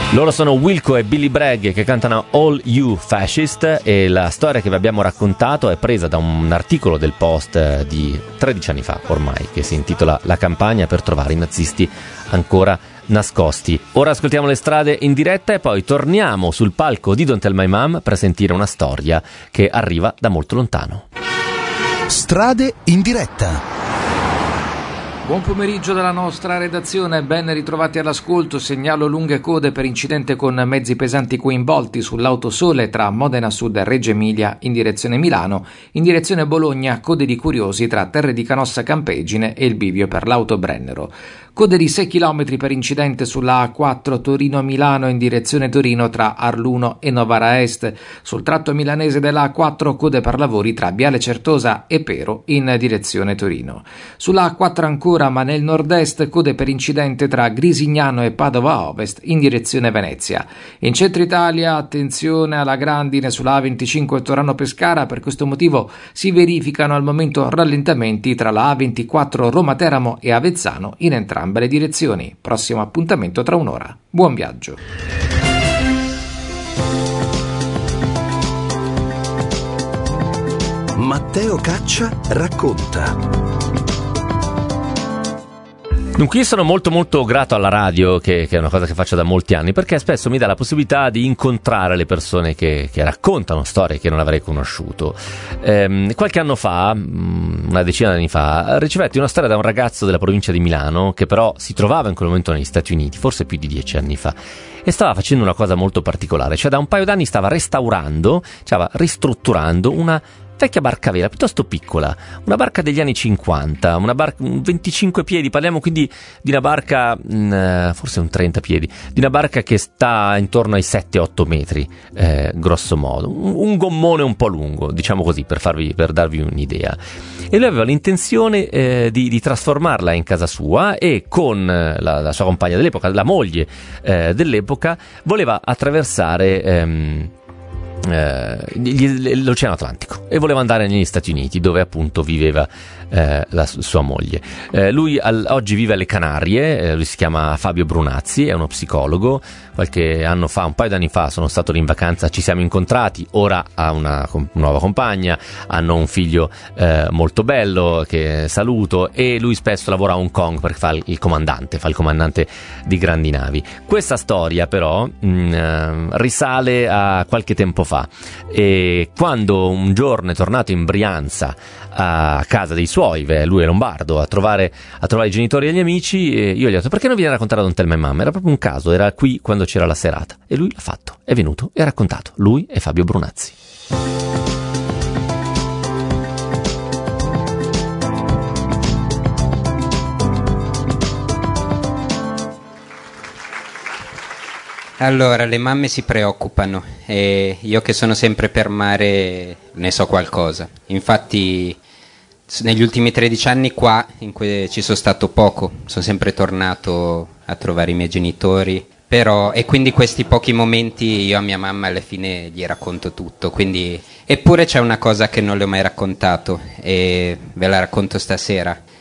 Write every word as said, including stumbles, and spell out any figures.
Loro sono Wilco e Billy Bragg che cantano All You Fascist, e la storia che vi abbiamo raccontato è presa da un articolo del Post di tredici anni fa ormai, che si intitola La campagna per trovare i nazisti ancora nascosti. Ora ascoltiamo le strade in diretta e poi torniamo sul palco di Don't Tell My Mom per sentire una storia che arriva da molto lontano. Strade in diretta. Buon pomeriggio dalla nostra redazione, ben ritrovati all'ascolto. Segnalo lunghe code per incidente con mezzi pesanti coinvolti sull'autosole tra Modena Sud e Reggio Emilia in direzione Milano, in direzione Bologna code di curiosi tra Terre di Canossa Campegine e il bivio per l'Autobrennero. Code di sei chilometri per incidente sulla A quattro Torino-Milano in direzione Torino tra Arluno e Novara Est. Sul tratto milanese della A quattro code per lavori tra Viale Certosa e Pero in direzione Torino. Sulla A quattro ancora, ma nel nord-est, code per incidente tra Grisignano e Padova Ovest in direzione Venezia. In centro Italia attenzione alla grandine sulla A venticinque Torano-Pescara, per questo motivo si verificano al momento rallentamenti tra la A ventiquattro Roma-Teramo e Avezzano in entrambe le direzioni. Prossimo appuntamento tra un'ora. Buon viaggio. Matteo Caccia racconta. Dunque io sono molto molto grato alla radio, che, che è una cosa che faccio da molti anni, perché spesso mi dà la possibilità di incontrare le persone che, che raccontano storie che non avrei conosciuto. Ehm, qualche anno fa, una decina di anni fa, ricevetti una storia da un ragazzo della provincia di Milano che però si trovava in quel momento negli Stati Uniti, forse più di dieci anni fa, e stava facendo una cosa molto particolare, cioè da un paio d'anni stava restaurando, stava ristrutturando una vecchia barca a vela, piuttosto piccola, una barca degli anni cinquanta, una barca venticinque piedi, parliamo quindi di una barca, mh, forse un trenta piedi, di una barca che sta intorno ai sette otto metri, eh, grosso modo, un, un gommone un po' lungo, diciamo così, per farvi, per darvi un'idea. E lui aveva l'intenzione eh, di, di trasformarla in casa sua, e con la, la sua compagna dell'epoca, la moglie eh, dell'epoca, voleva attraversare ehm, Eh, l'Oceano Atlantico e voleva andare negli Stati Uniti, dove appunto viveva eh, la sua moglie. Eh, lui al, oggi vive alle Canarie, eh, lui si chiama Fabio Brunazzi, è uno psicologo. Qualche anno fa, un paio d'anni fa, sono stato lì in vacanza, ci siamo incontrati. Ora ha una com- nuova compagna, hanno un figlio eh, molto bello che saluto, e lui spesso lavora a Hong Kong perché fa il, il comandante, fa il comandante di grandi navi. Questa storia però mh, risale a qualche tempo fa, e quando un giorno è tornato in Brianza a casa dei suoi, lui è lombardo, a trovare, a trovare i genitori e gli amici, e io gli ho detto: perché non vieni a raccontare a Don't Tell My Mom? Era proprio un caso, era qui quando c'era la serata, e lui l'ha fatto, è venuto e ha raccontato, lui e Fabio Brunazzi. Allora, le mamme si preoccupano, e io che sono sempre per mare ne so qualcosa. Infatti negli ultimi tredici anni qua in cui ci sono stato poco, sono sempre tornato a trovare i miei genitori, però, e quindi questi pochi momenti io a mia mamma alla fine gli racconto tutto, quindi, eppure c'è una cosa che non le ho mai raccontato e ve la racconto stasera.